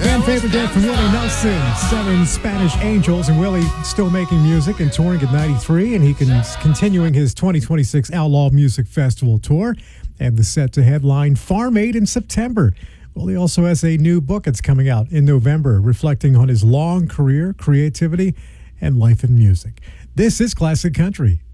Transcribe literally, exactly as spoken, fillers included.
Fan favorite dad from Willie Nelson, seven Spanish Angels, and Willie still making music and touring at ninety-three, and he can continuing his twenty twenty-six Outlaw Music Festival tour, and the set to headline Farm Aid in September. Willie also has a new book that's coming out in November, reflecting on his long career, creativity, and life in music. This is Classic Country.